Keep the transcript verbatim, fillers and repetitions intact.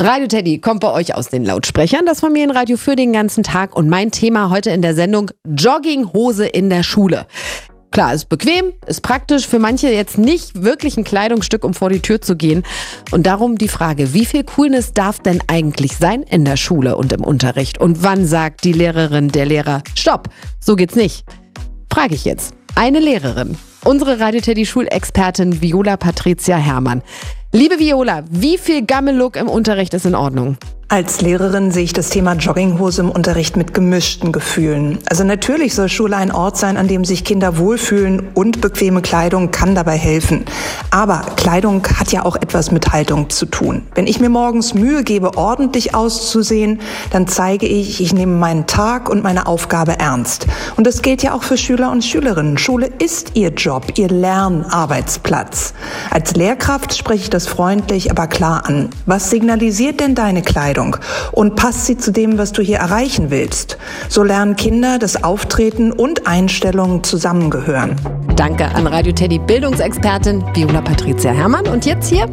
Radio Teddy kommt bei euch aus den Lautsprechern, das Familienradio für den ganzen Tag. Und mein Thema heute in der Sendung: Jogginghose in der Schule. Klar, ist bequem, ist praktisch, für manche jetzt nicht wirklich ein Kleidungsstück, um vor die Tür zu gehen. Und darum die Frage, wie viel Coolness darf denn eigentlich sein in der Schule und im Unterricht? Und wann sagt die Lehrerin, der Lehrer, stopp, so geht's nicht? Frage ich jetzt eine Lehrerin, unsere Radio Teddy Schulexpertin Viola Patricia Herrmann. Liebe Viola, wie viel Gammellook im Unterricht ist in Ordnung? Als Lehrerin sehe ich das Thema Jogginghose im Unterricht mit gemischten Gefühlen. Also natürlich soll Schule ein Ort sein, an dem sich Kinder wohlfühlen, und bequeme Kleidung kann dabei helfen. Aber Kleidung hat ja auch etwas mit Haltung zu tun. Wenn ich mir morgens Mühe gebe, ordentlich auszusehen, dann zeige ich, ich nehme meinen Tag und meine Aufgabe ernst. Und das gilt ja auch für Schüler und Schülerinnen. Schule ist ihr Job, ihr Lernarbeitsplatz. Als Lehrkraft spreche ich das freundlich, aber klar an. Was signalisiert denn deine Kleidung? Und passt sie zu dem, was du hier erreichen willst? So lernen Kinder, dass Auftreten und Einstellungen zusammengehören. Danke an Radio Teddy Bildungsexpertin Viola Patricia Herrmann. Und jetzt hier